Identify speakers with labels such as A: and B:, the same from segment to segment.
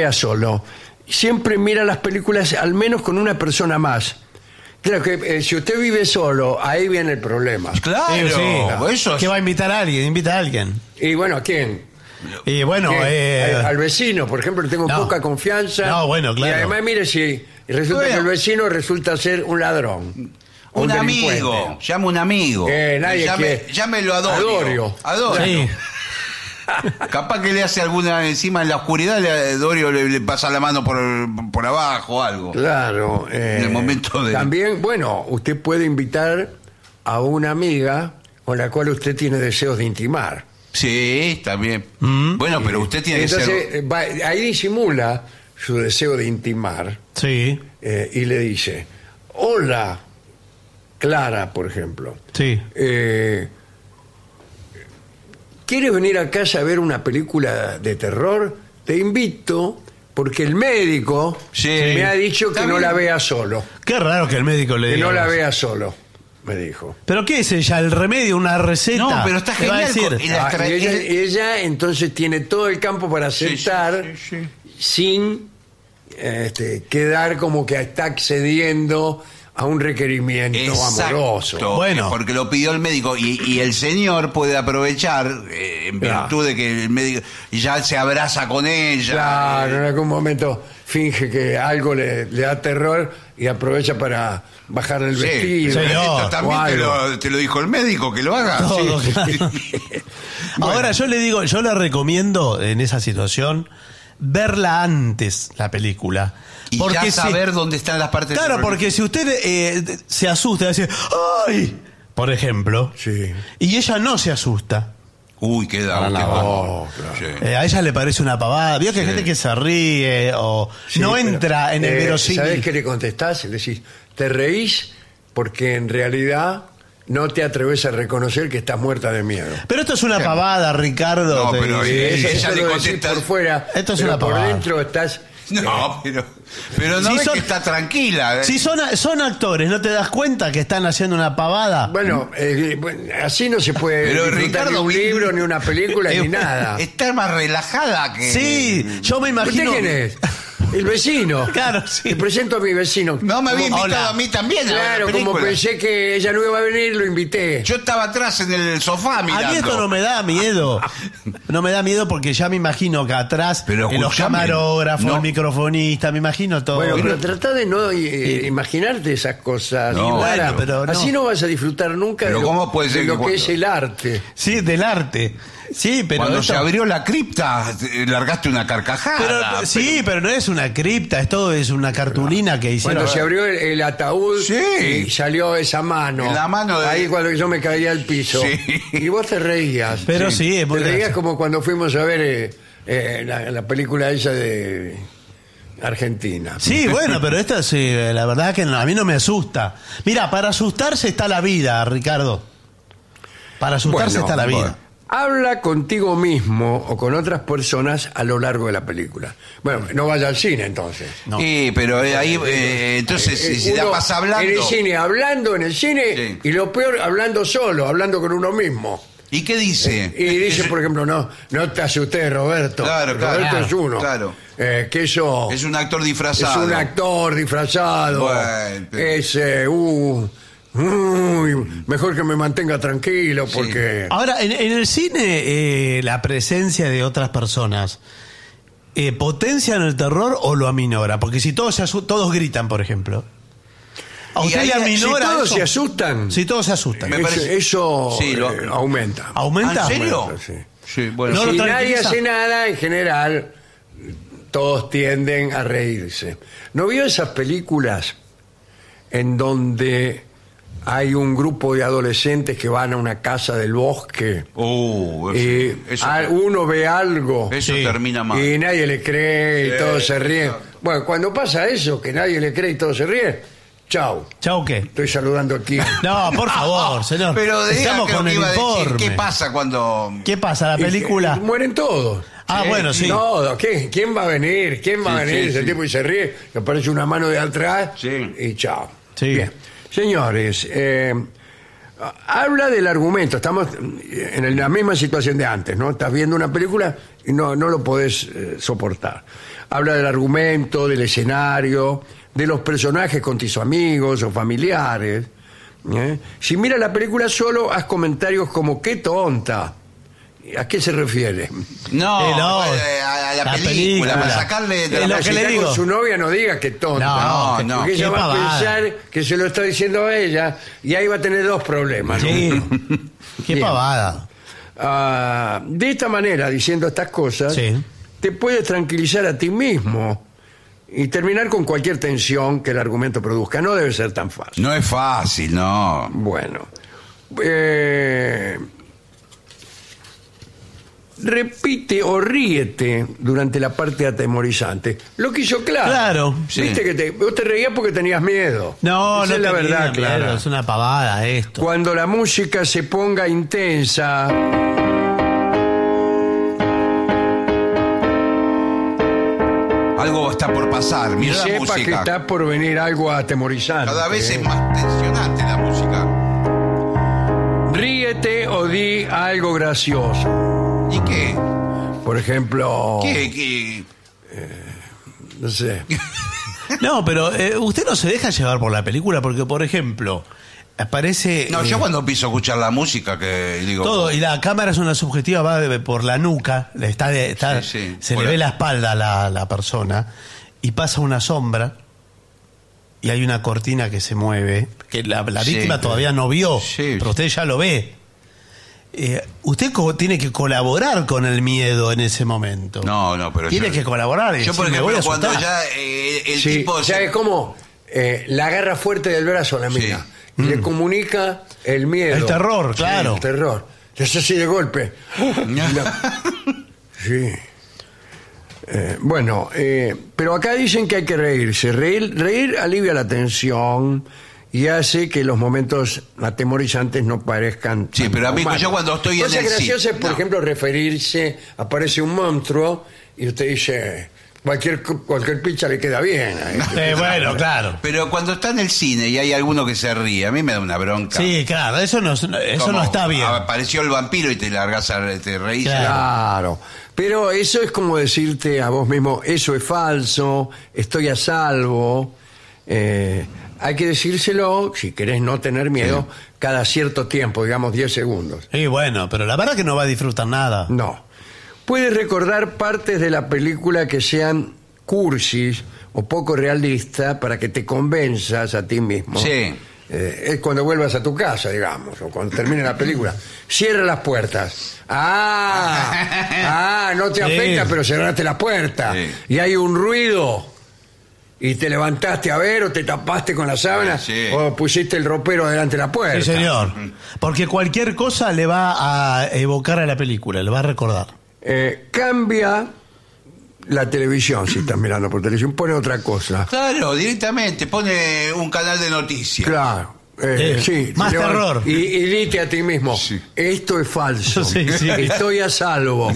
A: vea solo. Siempre mira las películas al menos con una persona más. Claro que si usted vive solo, ahí viene el problema.
B: Claro,
C: Sí.
B: eso es...
C: Que va a invitar a alguien, invita a alguien.
A: Y bueno, ¿a quién?
C: Y bueno,
A: Al vecino, por ejemplo, le tengo
C: No.
A: poca confianza.
C: No, bueno, claro.
A: Y además, mire, si resulta
B: Bueno.
A: que el vecino resulta ser un ladrón.
B: Un
A: delincuente.
B: amigo, llama un amigo.
A: Nadie quiere.
B: Llámelo a Dorio.
A: A Dorio.
C: sí.
B: Capaz que le hace alguna encima en la oscuridad, Dorio le pasa la mano por abajo o algo.
A: Claro.
B: En el momento de...
A: También, bueno, usted puede invitar a una amiga con la cual usted tiene deseos de intimar.
B: Sí, también. Bueno, pero usted tiene que
A: Entonces,
B: ser...
A: ahí disimula su deseo de intimar
C: Sí,
A: y le dice, hola, Clara, por ejemplo.
C: sí.
A: ¿Quieres venir a casa a ver una película de terror? Te invito porque el médico
B: Sí.
A: me ha dicho que
B: Está
A: no
B: bien.
A: la vea solo.
C: Qué raro que el médico le
A: Que
C: diga.
A: no la
C: eso.
A: vea solo, me dijo.
C: ¿Pero qué es ella? ¿El remedio? ¿Una receta?
B: No, pero está
C: ¿Qué va a
B: genial
C: decir?
B: con-
A: Y ella entonces tiene todo el campo para aceptar sin quedar como que está accediendo a un requerimiento amoroso.
B: Exacto,
C: Bueno.
B: porque lo pidió el médico y el señor puede aprovechar en virtud de que el médico ya se abraza con ella.
A: Claro, en algún momento finge que algo le da terror y aprovecha para bajarle el
B: Sí,
A: vestido.
C: Señor.
B: esto también
A: o
B: te
A: algo.
B: te lo dijo el médico que lo haga.
C: Todo,
B: Sí.
C: claro. Ahora yo le digo, yo le recomiendo en esa situación verla antes, la película.
B: Y
C: Porque
B: ya
C: si-
B: saber dónde están las partes.
C: Claro,
B: terroríficas.
C: porque si usted se asusta y dice, ¡ay! Por ejemplo,
A: Sí.
C: y ella no se asusta,
B: Uy, queda.
C: Para la
B: queda-
A: voz,
B: Sí.
C: a ella le parece una pavada. Vio que hay gente que se ríe o
A: Sí,
C: no
A: pero,
C: entra en el verosímil.
A: ¿Sabés qué le contestás? Le decís, te reís porque en realidad no te atreves a reconocer que estás muerta de miedo.
C: Pero esto es una pavada, Ricardo.
B: No,
C: te
B: pero
C: dice.
B: ella
A: Eso
B: le
A: lo decís
B: contesta-
A: por fuera,
C: Esto es
A: pero
C: una
A: por
C: pavada.
A: dentro estás...
B: No, pero no
C: Si
B: ves
C: son-
B: que está tranquila.
C: Si son actores, ¿no te das cuenta que están haciendo una pavada?
A: Bueno, así no se puede
B: Pero
A: disfrutar
B: Ricardo,
A: ni un libro, ni una película, ni nada.
B: Está más relajada que.
C: Sí, yo me imagino.
A: ¿Usted quién es? El vecino.
C: Claro, sí.
A: Te presento a mi vecino.
B: No me había invitado
C: Hola.
B: a mí también. a ver la
A: Claro, como
B: película.
A: pensé que ella no iba a venir, lo invité.
B: Yo estaba atrás en el sofá mirando.
C: A mí esto no me da miedo. No me da miedo porque ya me imagino que atrás
B: Pero
C: los
B: escuchame,
C: camarógrafos,
B: no.
C: el microfonista, me imagino todo.
A: Bueno, pero trata de no imaginarte esas cosas.
B: No,
A: Lara.
C: bueno, pero no.
A: Así no vas a disfrutar nunca
B: Pero
A: de lo,
B: ¿cómo puede ser
A: de
B: que
A: lo que
B: cuando-
A: es el arte.
C: Sí, del arte. Sí, pero
B: Cuando
C: esto-
B: se abrió la cripta, largaste una carcajada.
C: pero, sí, pero no es una cripta, esto es una cartulina que hicieron.
A: Cuando se abrió el ataúd
B: Sí.
A: y salió esa mano.
B: La mano de-
A: Ahí cuando yo me caía al piso.
B: Sí.
A: Y vos te reías.
C: Pero sí, es muy
A: Te reías
C: gracioso.
A: como cuando fuimos a ver la película esa de Argentina.
C: Sí, bueno, pero esta sí, la verdad que no, a mí no me asusta. Mira, para asustarse está la vida, Ricardo. Para asustarse
A: Bueno,
C: está la vida.
B: bueno.
A: Habla contigo mismo o con otras personas a lo largo de la película. Bueno, no vaya al cine entonces.
C: No.
B: Sí, pero ahí, entonces, si la
A: Uno
B: pasa hablando.
A: En el cine, hablando en el cine,
B: Sí.
A: y lo peor, hablando solo, hablando con uno mismo.
B: ¿Y qué dice?
A: Y dice, por ejemplo, no te asustes, Roberto.
B: Claro, claro.
A: Roberto es uno.
B: Claro.
A: Que eso
B: Es un actor
A: es
B: disfrazado.
A: un actor disfrazado.
B: Bueno, pero-
A: Es, mejor que me mantenga tranquilo porque...
C: Ahora, en el cine, la presencia de otras personas, ¿potencian el terror o lo aminora? Porque si todos todos gritan, por ejemplo. ¿A
B: Y
C: usted
B: ahí,
C: le
B: si
C: aminora
A: si todos
C: eso?
A: se asustan,
C: Si todos se asustan.
B: Me parece-
A: eso
B: Sí, lo-
A: aumenta.
C: ¿Aumenta?
B: ¿En serio?
A: Aumenta, sí.
B: Sí, bueno.
C: No lo
A: Si nadie
C: tranquiliza.
A: hace nada, en general, todos tienden a reírse. ¿No vio esas películas en donde hay un grupo de adolescentes que van a una casa del bosque y
B: eso,
A: uno ve algo
B: eso
C: Sí.
B: termina mal.
A: y nadie le cree y
B: Sí,
A: todos se ríen?
B: exacto.
A: Bueno, cuando pasa eso, que nadie le cree y todos se ríen, chau.
C: ¿Chau qué?
A: Estoy saludando aquí.
C: No, por favor, señor.
B: Pero diga
C: Estamos
B: que lo
C: con
B: que
C: el
B: iba a decir,
C: informe.
B: ¿qué pasa cuando...?
C: ¿Qué pasa? ¿La película?
A: Y mueren todos.
C: Ah, bueno, sí.
A: No, ¿quién va a venir? ¿Quién va a
B: Sí,
A: venir?
B: sí,
A: Ese
B: sí.
A: tipo y se ríe, le aparece una mano de atrás
B: Sí.
A: y chao.
C: Sí.
A: Bien. Señores, habla del argumento. Estamos en la misma situación de antes, ¿no? Estás viendo una película y no lo podés soportar. Habla del argumento, del escenario, de los personajes con tus amigos o familiares. Si miras la película solo, haz comentarios como ¡qué tonta! ¿A qué se refiere?
B: No, a la película, para sacarle de la
C: lo que le
A: Si está
C: digo.
A: con su novia no diga que tonta.
B: No,
A: Porque ella
C: qué
A: va a
C: pavada.
A: pensar que se lo está diciendo a ella y ahí va a tener dos problemas. ¿no?
C: Sí. Qué
A: Bien.
C: pavada.
A: De esta manera, diciendo estas cosas,
C: Sí.
A: te puedes tranquilizar a ti mismo y terminar con cualquier tensión que el argumento produzca. No debe ser tan fácil.
B: No es fácil, no.
A: Bueno. Repite o ríete durante la parte atemorizante. Lo que hizo claro.
C: Claro.
B: Sí.
A: Viste que vos te reías porque tenías miedo.
C: No,
A: Esa
C: no
A: es la
C: tenía
A: verdad,
C: miedo,
A: Clara.
C: es una pavada esto.
A: Cuando la música se ponga intensa,
B: Algo está por pasar.
A: y
B: Mira la
A: sepa que
B: música.
A: está por venir algo atemorizante.
B: Cada vez es más tensionante la música.
A: Ríete o di algo gracioso.
B: ¿Y qué?
A: Por ejemplo,
B: ¿Qué?
A: no sé.
C: No, pero usted no se deja llevar por la película porque, por ejemplo, aparece...
B: No, yo cuando empiezo a escuchar la música que digo...
C: Todo, y la cámara es una subjetiva, va por la nuca,
B: Sí, sí.
C: se
B: Por
C: le ve
B: ahí.
C: la espalda a la persona, y pasa una sombra, y hay una cortina que se mueve, que la
B: Sí,
C: víctima todavía no vio,
B: sí.
C: pero usted ya lo ve. Usted tiene que colaborar con el miedo en ese momento.
B: No, pero
C: Tiene
B: yo-
C: que colaborar. y
B: Yo, por
C: decir, me voy a
B: ejemplo, cuando
C: asustar.
B: ya el
A: Sí,
B: tipo...
A: ¿sabes cómo? La agarra fuerte del brazo a la mina.
B: Sí.
A: Y le comunica el miedo.
C: El terror,
A: Sí,
C: claro.
A: el terror. Es así de golpe. Sí. Bueno, pero acá dicen que hay que reírse. Reír alivia la tensión y hace que los momentos atemorizantes no parezcan.
B: Sí,
A: tan
B: pero amigo,
A: humanos.
B: yo cuando estoy en
A: Cosa
B: el
A: graciosa
B: cine-
A: es, por
B: no.
A: ejemplo, referirse, aparece un monstruo y usted dice, cualquier picha le queda bien.
C: Bueno, claro.
B: Pero cuando está en el cine y hay alguno que se ríe, a mí me da una bronca.
C: Sí, claro, eso no
B: Como
C: está bien.
B: Apareció el vampiro y te largas te reís.
C: Claro.
A: Claro, pero eso es como decirte a vos mismo, eso es falso, estoy a salvo. Hay que decírselo, si querés no tener miedo, cada cierto tiempo, digamos 10 segundos.
C: Sí, bueno, pero la verdad que no va a disfrutar nada.
A: No. Puedes recordar partes de la película que sean cursis o poco realistas para que te convenzas a ti mismo.
B: Sí.
A: Es cuando vuelvas a tu casa, digamos, o cuando termine la película. Cierra las puertas. No te
C: Sí.
A: afecta, pero cerraste la puerta.
B: Sí.
A: Y hay un ruido. Y te levantaste a ver, o te tapaste con la sábana,
B: Sí.
A: o pusiste el ropero delante de la puerta.
C: Sí, señor. Porque cualquier cosa le va a evocar a la película, le va a recordar.
A: Cambia la televisión, si estás mirando por televisión, pone otra cosa.
B: Claro, directamente pone un canal de noticias.
A: Claro. Sí,
C: más
A: te levant-
C: terror.
A: Y dite a ti mismo,
B: Sí.
A: esto es falso.
C: Sí, sí.
A: Estoy a salvo.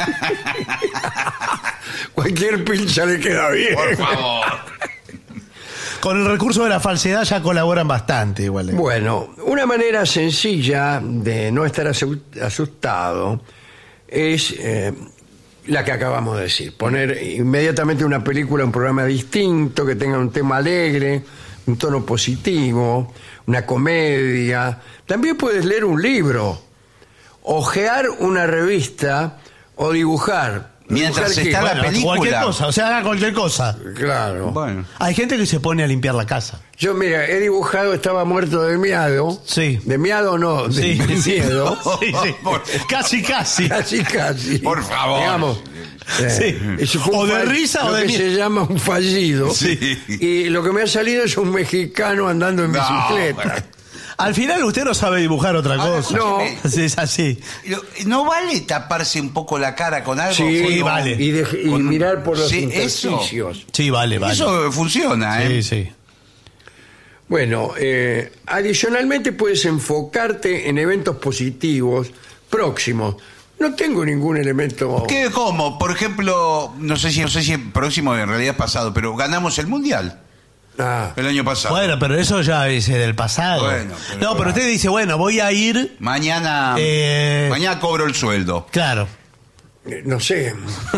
A: Cualquier pincha le queda bien.
B: Por favor.
C: Con el recurso de la falsedad ya colaboran bastante, igual.
A: Bueno, una manera sencilla de no estar asustado es la que acabamos de decir. Poner inmediatamente una película, un programa distinto, que tenga un tema alegre, un tono positivo, una comedia. También puedes leer un libro, ojear una revista o dibujar.
B: Mientras
A: ¿Dibujar qué?
B: está la
C: Bueno,
B: película.
C: cualquier cosa, o sea, haga cualquier cosa.
A: Claro.
B: Bueno.
C: Hay gente que se pone a limpiar la casa.
A: Yo, mira, he dibujado, estaba muerto de miedo.
C: Sí.
A: De miedo no, de
C: Sí, sí.
A: miedo.
C: Sí, sí. Casi, casi.
A: Casi.
B: Por favor.
A: Digamos.
C: Sí.
A: Eso fue
C: O
A: un
C: de
A: fall-
C: risa o
A: lo
C: de
A: que
C: miedo.
A: se llama un fallido.
B: Sí.
A: Y lo que me ha salido es un mexicano andando en
B: No,
A: bicicleta.
B: pero-
C: Al final usted no sabe dibujar otra cosa.
A: no.
C: Sí, es así.
B: ¿No vale taparse un poco la cara con algo?
A: Sí,
C: vale.
A: Y mirar por los
B: Sí,
A: intersticios.
C: Sí, vale, vale.
B: Eso funciona, ¿eh?
C: Sí, sí.
A: Bueno, adicionalmente puedes enfocarte en eventos positivos próximos. No tengo ningún elemento.
B: ¿Qué, cómo? Por ejemplo, no sé si el próximo en realidad es pasado, pero ganamos el Mundial
A: Ah,
B: el año pasado.
C: Bueno, pero eso ya es del pasado.
B: Bueno, pero-
C: no, pero usted dice, bueno, voy a ir.
B: Mañana
C: Eh,
B: cobro el sueldo.
C: Claro.
A: no sé.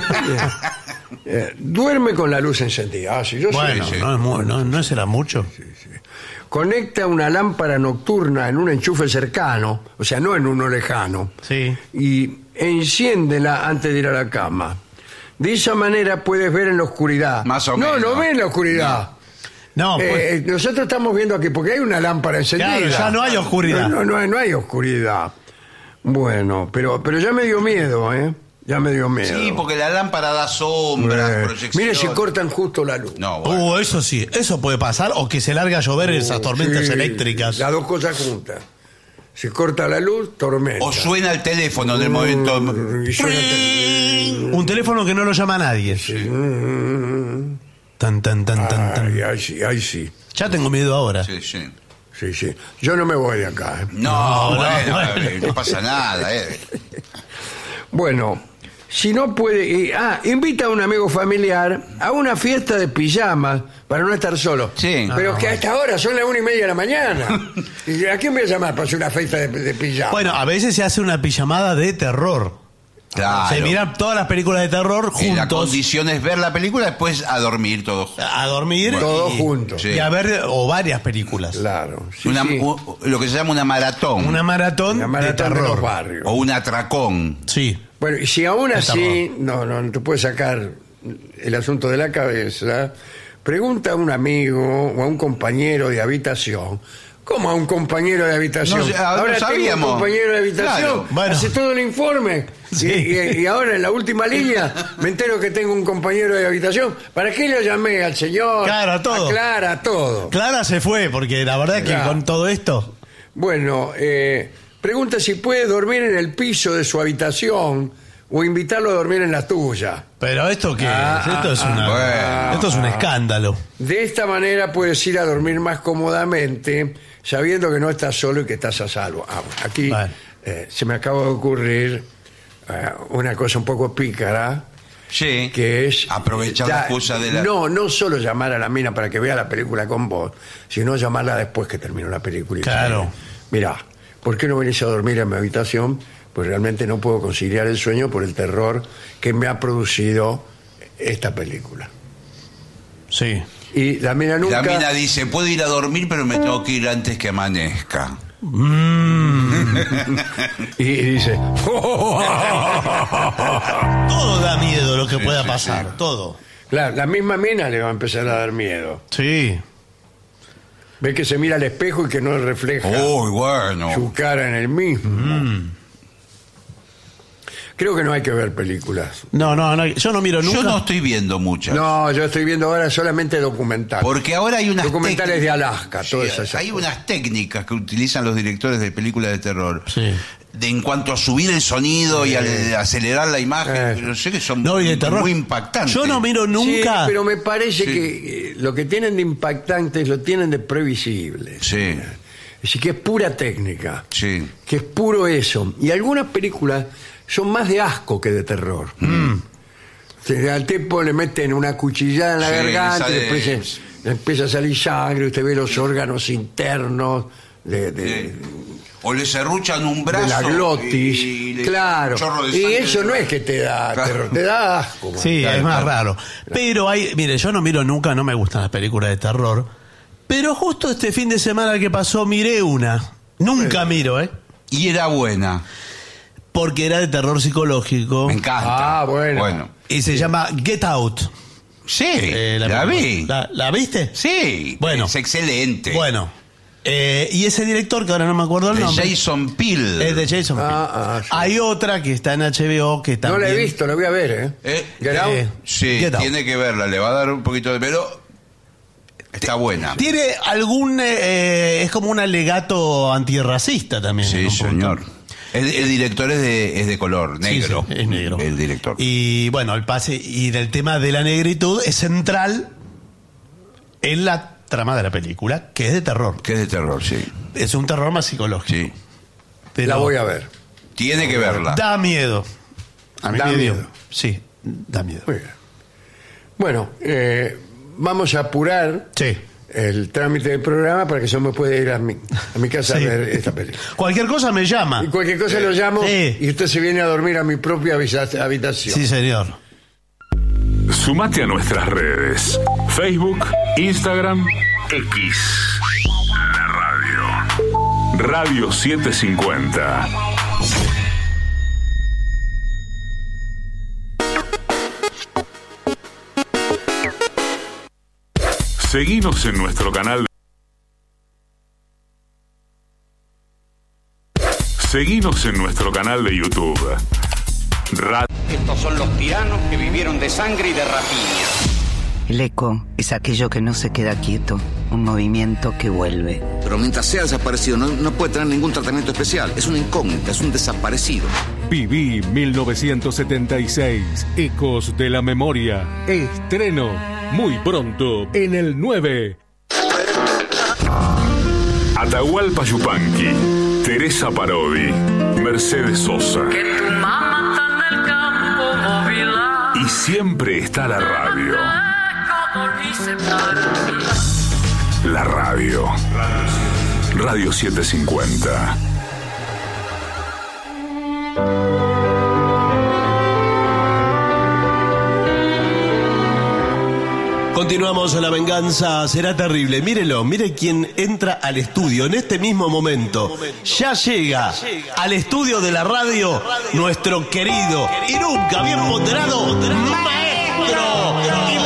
A: Duerme con la luz encendida. Sí, yo
C: Bueno,
A: sé.
C: no será mucho.
A: Conecta una lámpara nocturna en un enchufe cercano, o sea, no en uno lejano,
C: Sí.
A: y enciéndela antes de ir a la cama. De esa manera puedes ver en la oscuridad.
B: Más o menos.
A: No ves en la oscuridad.
C: No, pues,
A: Nosotros estamos viendo aquí, porque hay una lámpara encendida.
C: Claro, ya no hay oscuridad.
A: No hay oscuridad. Bueno, pero ya me dio miedo, ¿eh? Ya me dio miedo.
B: Sí, porque la lámpara da sombras, proyección.
A: Mire si cortan justo la luz.
B: No, bueno.
C: eso sí, eso puede pasar, o que se larga a llover esas tormentas
A: Sí,
C: eléctricas.
A: Las dos cosas juntas. Se corta la luz, tormenta.
B: O suena el teléfono en el momento.
A: Y suena el
C: Un teléfono que no lo llama nadie. Tan, tan, tan, tan, tan.
A: Ay, sí.
C: Ya tengo miedo ahora.
B: Sí, sí.
A: Sí. Yo no me voy de acá.
B: No, bueno,
C: bueno.
B: no pasa nada.
A: Bueno, si no puede... invita a un amigo familiar a una fiesta de pijamas para no estar solo.
B: Sí.
A: Pero que a esta hora son las 1:30 de la mañana. ¿Y a quién voy a llamar para hacer una fiesta de pijamas?
C: Bueno, a veces se hace una pijamada de terror.
B: Claro.
C: Se miran todas las películas de terror
B: Y la
C: juntos.
B: condición es ver la película, después a dormir todos.
C: A dormir.
A: Todos juntos.
B: Sí.
C: Y a ver, o varias películas.
A: Claro. Sí,
B: Una-
A: sí.
B: Lo que se llama una maratón.
C: Una maratón,
A: La maratón
C: de
A: de los
C: terror.
A: barrios.
B: O un atracón.
C: Sí.
A: Bueno, y si aún
C: De
A: así no te puedes sacar el asunto de la cabeza, pregunta a un amigo o a un compañero de habitación. ¿Cómo a un compañero de habitación?
B: No,
A: ahora tengo
B: sabíamos.
A: un compañero de habitación,
B: Claro.
C: Bueno.
A: hace todo el informe.
C: Sí.
A: Y ahora en la última línea me entero que tengo un compañero de habitación. ¿Para qué lo llamé al señor?
C: Claro, a todo.
A: A Clara, a todo.
C: Clara se fue, porque la verdad que
A: Claro.
C: con todo esto.
A: Bueno, pregunta si puede dormir en el piso de su habitación o invitarlo a dormir en la tuya.
C: Pero esto qué es? Esto es
B: bueno.
C: esto es un escándalo.
A: De esta manera puedes ir a dormir más cómodamente, sabiendo que no estás solo y que estás a salvo. Aquí
C: Bueno.
A: se me acaba de ocurrir una cosa un poco pícara,
B: Sí.
A: que es...
B: aprovechar la excusa de la.
A: No solo llamar a la mina para que vea la película con vos, sino llamarla después que terminó la película. Y
C: Claro.
A: decirle, mirá, ¿por qué no venís a dormir en mi habitación? Pues realmente no puedo conciliar el sueño por el terror que me ha producido esta película.
C: Sí.
A: Y la mina nunca...
B: La mina dice, puedo ir a dormir, pero me tengo que ir antes que amanezca.
A: Y dice...
C: Todo da miedo lo que pueda
B: sí,
C: pasar.
B: sí.
C: Todo.
A: Claro, la misma mina le va a empezar a dar miedo.
C: Sí.
A: Ve que se mira al espejo y que no refleja
B: Uy, bueno.
A: su cara en el mismo. Creo que no hay que ver películas.
C: No, yo no miro nunca.
B: Yo no estoy viendo muchas.
A: No, yo estoy viendo ahora solamente documentales.
B: Porque ahora hay unas
A: Documentales de Alaska,
B: Sí,
A: todas esas
B: hay
A: cosas.
B: unas técnicas que utilizan los directores de películas de terror.
C: Sí.
B: En cuanto a subir el sonido y acelerar la imagen, no sé que son
C: No, y de terror.
B: muy impactantes.
C: Yo no miro nunca.
A: Sí, pero me parece
B: Sí.
A: que lo que tienen de impactantes lo tienen de previsibles.
B: Sí,
A: Así que es pura técnica.
B: sí.
A: Que es puro eso. Y algunas películas son más de asco que de terror. Al tipo le meten una cuchillada en la
B: Sí,
A: garganta
B: sale-
A: y después le empieza a salir sangre, usted ve los órganos internos de
B: O le serruchan un brazo.
A: la glotis.
B: y le-
A: Claro.
B: un chorro de
A: Y
B: sangre
A: eso
B: de-
A: no es que te da
B: Claro.
A: terror, te da asco. man.
C: Sí,
B: Claro,
C: es más
B: claro.
C: raro. Pero mire, yo no miro nunca, no me gustan las películas de terror. Pero justo este fin de semana que pasó miré una. Nunca miro,
B: Y era buena.
C: porque era de terror psicológico.
B: Me encanta.
A: Ah, bueno.
C: Y se llama Get Out.
B: Sí,
C: película.
B: la vi.
C: ¿La viste?
B: Sí,
C: Bueno.
B: es excelente.
C: Bueno. Y ese director, que ahora no me acuerdo el
B: De
C: nombre.
B: Jason Peele.
C: Es de Jason Peele.
A: Sí.
C: Hay otra que está en HBO que
A: No
C: también...
A: la he visto, la voy a ver, Get Out.
B: Sí,
C: Get Out.
B: tiene que verla, le va a dar un poquito de... Pero está buena.
C: Tiene algún... es como un alegato antirracista también. en
B: Sí,
C: un punto.
B: señor. El director es de color,
C: Sí,
B: negro.
C: sí, es negro.
B: El director.
C: Y bueno, el pase y del tema de la negritud es central en la trama de la película, que es de terror.
B: Que es de terror, sí.
C: Es un terror más psicológico.
B: Sí.
C: Pero
A: La voy a ver.
B: Tiene que verla.
C: da miedo. A mí
A: Da
C: me dio.
A: miedo.
C: Sí, da miedo.
A: Muy bien. Bueno, vamos a apurar
C: Sí.
A: el trámite del programa para que yo me pueda ir a mi casa
C: Sí.
A: a ver esta película.
C: Cualquier cosa me llama.
A: Y cualquier cosa lo llamo
C: Sí.
A: y usted se viene a dormir a mi propia habitación.
C: Sí, señor.
D: Sumate a nuestras redes. Facebook, Instagram, X. La radio. Radio 750. Seguinos en nuestro canal. Seguinos en nuestro canal de YouTube.
E: Estos son los tiranos que vivieron de sangre y de rapiña.
F: El eco es aquello que no se queda quieto, un movimiento que vuelve.
G: Pero mientras sea desaparecido no puede tener ningún tratamiento especial. Es una incógnita, es un desaparecido.
H: Viví 1976, Ecos de la Memoria. Estreno muy pronto en el 9.
D: Atahualpa Yupanqui, Teresa Parodi, Mercedes Sosa. Y siempre está la radio. La radio. Radio 750.
C: Continuamos, La venganza será terrible. Mírelo, mire quién entra al estudio en este mismo momento. Ya llega al estudio de la radio nuestro querido y nunca bien ponderado maestro.